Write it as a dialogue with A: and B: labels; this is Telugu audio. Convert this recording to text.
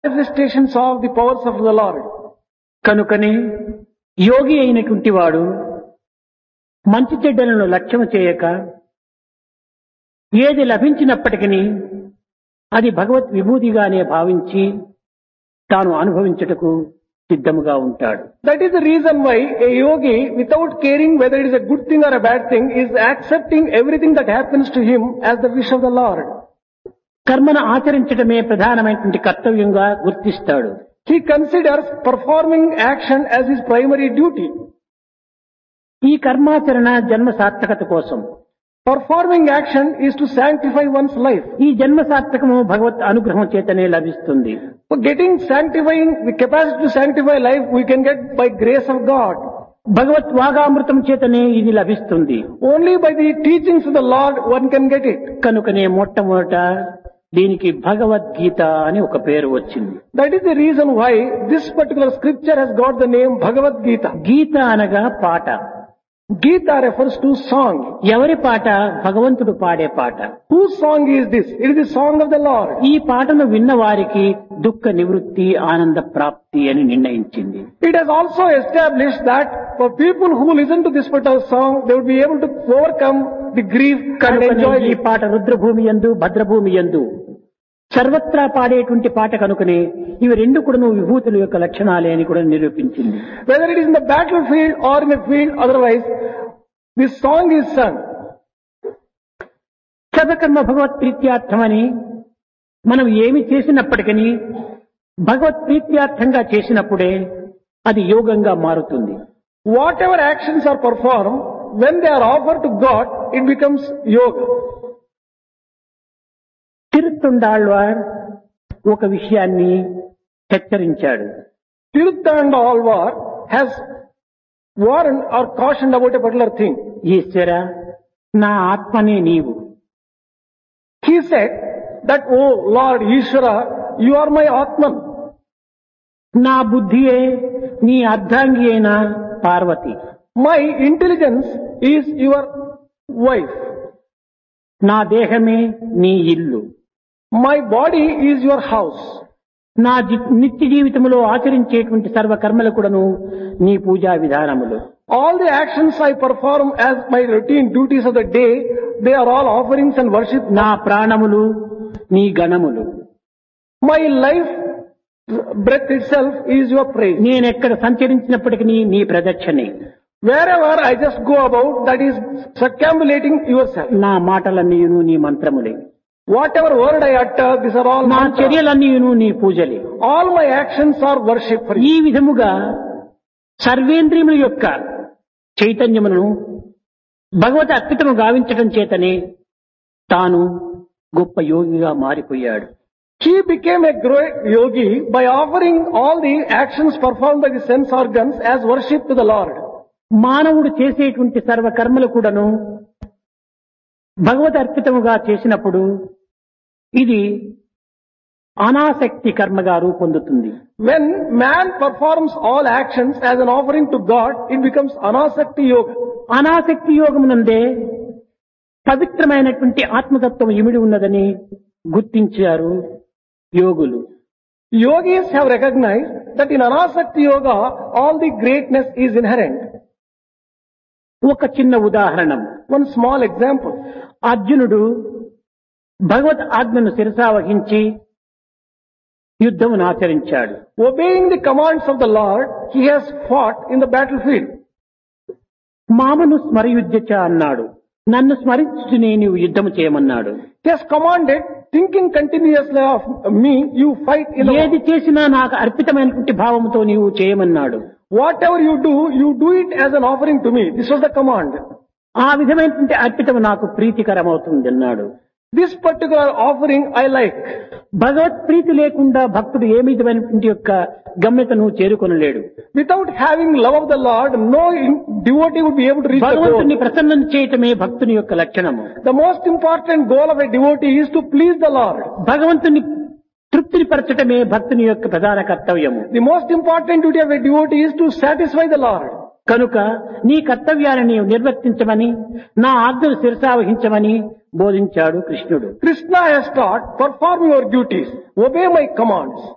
A: manifestations of the powers of the Lord.
B: కనుకనే యోగి అయినటువంటి వాడు మంచి చెడ్డలను లక్ష్యం చేయక ఏది లభించినప్పటికీ అది భగవత్ విభూతిగానే భావించి తాను అనుభవించుటకు సిద్ధముగా ఉంటాడు.
A: That is the reason why a yogi, without caring whether it is a good thing or a bad thing, is accepting everything that happens to him as the wish of the Lord.
B: కర్మను ఆచరించడమే ప్రధానమైనటువంటి కర్తవ్యంగా గుర్తిస్తాడు.
A: He considers performing action as his primary duty.
B: ఈ కర్మాచరణ జన్మ సార్థకత కోసం.
A: Performing action is to sanctify one's life.
B: ఈ జన్మ సార్థకము భగవత్ అనుగ్రహం చేతనే లభిస్తుంది.
A: For getting sanctifying, the capacity to sanctify life we can get by grace of God.
B: భగవత్ వాగామృతం చేతనే ఇది లభిస్తుంది.
A: Only by the teachings of the Lord one can get it.
B: కనుకనే మొట్టమొదట దీనికి భగవద్గీత అని ఒక పేరు వచ్చింది.
A: That is the reason why this particular scripture has got the name Bhagavad Gita.
B: గీత అనగా పాట.
A: Gita refers to song.
B: ఎవరి పాట? భగవంతుడు పాడే పాట.
A: Whose song is this? It is the song of the Lord.
B: ఈ పాటను విన్న వారికి దుఃఖ నివృత్తి ఆనంద ప్రాప్తి అని నిర్ణయించింది.
A: It has also established that for people who listen to this particular song, they would be able to overcome the grief and enjoy
B: ఈ
A: it.
B: పాట రుద్రభూమి యందు భద్రభూమి యందు సర్వత్రా పాడేటువంటి పాట కనుకనే ఇవి రెండు కూడా విభూతుల యొక్క లక్షణాలే అని కూడా నిరూపించింది.
A: Whether it is in the battlefield or in a field otherwise, this song is sung.
B: సర్వకర్మ భగవత్ ప్రీత్యార్థమని మనం ఏమి చేసినప్పటికీ భగవత్ ప్రీత్యార్థంగా చేసినప్పుడే అది యోగంగా మారుతుంది.
A: Whatever actions are performed, when they are offered to God, it becomes yoga.
B: తిరుత్తుండాళ్వార్ ఒక విషయాన్ని హెచ్చరించాడు.
A: Tiruthandaalvar has warned or cautioned about a particular thing.
B: ఈశ్వర నా ఆత్మనే నీవు.
A: He said that, oh Lord Ishvara, you are my Atman.
B: నా బుద్ధియే నీ అర్ధాంగి అయిన Parvati.
A: My intelligence is your wife.
B: నా దేహమే నీ ఇల్లు.
A: My body is your house.
B: నా నిత్య జీవితంలో ఆచరించేటువంటి సర్వ కర్మలు కూడాను నీ పూజా విధానములు.
A: All the actions I perform as my routine duties of the day, they are all offerings and worship.
B: నా ప్రాణములు నీ గణములు.
A: My life breath itself is your praise.
B: నేనెక్కడ సంచరించినప్పటికీ నీ ప్రదక్షిణే.
A: Wherever I just go about, that is circumambulating yourself.
B: నా మాటలన్నీయును నీ మంత్రములే.
A: Whatever word I utter, these are all
B: నా
A: mantras.
B: చర్యలన్నీయును నీ పూజలే.
A: All my actions are worship for
B: ఈ
A: you.
B: విధముగా సర్వేంద్రియముల యొక్క చైతన్యమును భగవత్ అర్పితము గావించటం చేతనే తాను గొప్ప యోగిగా మారిపోయాడు.
A: He became a great yogi by offering all the actions performed by the sense organs as worship to the Lord.
B: మానవుడు చేసేటువంటి సర్వ కర్మలు కూడాను భగవద్ అర్పితముగా చేసినప్పుడు ఇది అనాసక్తి కర్మగా రూపొందుతుంది.
A: When man performs all actions as an offering to God, it becomes anasakti yoga.
B: అనాసక్తి యోగమునందే పవిత్రమైనటువంటి ఆత్మతత్వం ఇమిడి ఉన్నదని గుర్తించారు యోగులు.
A: Yogis have recognized that in anasakti yoga, all the greatness is inherent.
B: ఒక చిన్న ఉదాహరణం.
A: One small example.
B: అర్జునుడు భగవత్ ఆజ్ఞను శిరసావహించి యుద్ధమును ఆచరించాడు.
A: Obeying the commands of the Lord, he has fought in the battlefield.
B: మామను స్మరయుజ్యచ అన్నాడు. నన్ను స్మరించునే నీవు యుద్ధము చేయమన్నాడు.
A: He has commanded, thinking continuously of me, you fight in the
B: ఏది చేసినా నాకు అర్పితమైనటువంటి భావముతో నీవు చేయమన్నాడు.
A: Whatever you do it as an offering to me. This was the command.
B: ఆ విధమైనటువంటి అర్పితము నాకు ప్రీతికరమవుతుంది అన్నాడు.
A: This particular offering I like.
B: భగవత్ ప్రీతి లేకుండా భక్తుడు ఏ విధమైనటువంటి యొక్క గమ్యతను చేరుకొనలేడు.
A: Without having love of the Lord, no devotee would be able to reach the goal.
B: భగవంతుని ప్రసన్నం చేయటమే భక్తుని యొక్క లక్షణము.
A: The most important goal of a devotee is to please the Lord.
B: భగవంతుని తృప్తిని పరచటమే భక్తుని యొక్క ప్రధాన కర్తవ్యము.
A: The most important duty of a devotee is to satisfy the Lord.
B: కనుక నీ కర్తవ్యాన్ని నీవు నిర్వర్తించమని, నా ఆజ్ఞను శిరసావహించమని బోధించాడు కృష్ణుడు.
A: Krishna has taught, perform your duties, obey my commands.